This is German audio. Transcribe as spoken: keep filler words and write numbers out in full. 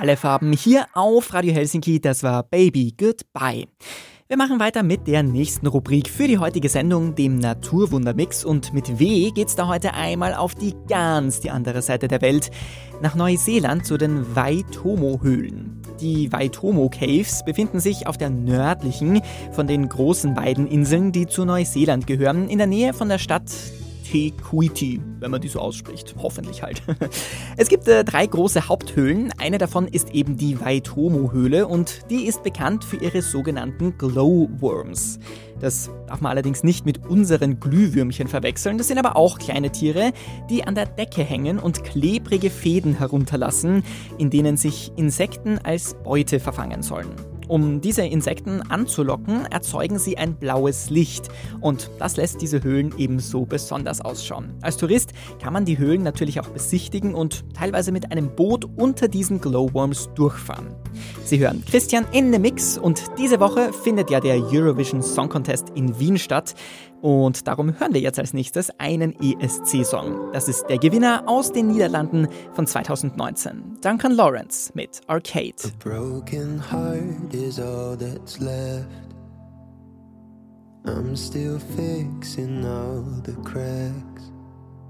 alle Farben hier auf Radio Helsinki. Das war Baby Goodbye. Wir machen weiter mit der nächsten Rubrik für die heutige Sendung, dem Naturwundermix. Und mit W geht's da heute einmal auf die ganz die andere Seite der Welt, nach Neuseeland zu den Waitomo-Höhlen. Die Waitomo Caves befinden sich auf der nördlichen von den großen beiden Inseln, die zu Neuseeland gehören, in der Nähe von der Stadt Te Kuiti, wenn man die so ausspricht. Hoffentlich halt. Es gibt äh, drei große Haupthöhlen. Eine davon ist eben die Waitomo-Höhle und die ist bekannt für ihre sogenannten Glowworms. Das darf man allerdings nicht mit unseren Glühwürmchen verwechseln. Das sind aber auch kleine Tiere, die an der Decke hängen und klebrige Fäden herunterlassen, in denen sich Insekten als Beute verfangen sollen. Um diese Insekten anzulocken, erzeugen sie ein blaues Licht und das lässt diese Höhlen ebenso besonders ausschauen. Als Tourist kann man die Höhlen natürlich auch besichtigen und teilweise mit einem Boot unter diesen Glowworms durchfahren. Sie hören Christian in the Mix und diese Woche findet ja der Eurovision Song Contest in Wien statt. Und darum hören wir jetzt als nächstes einen E S C-Song. Das ist der Gewinner aus den Niederlanden von zwanzig neunzehn. Duncan Lawrence mit Arcade. A broken heart is all that's left. I'm still fixing all the cracks.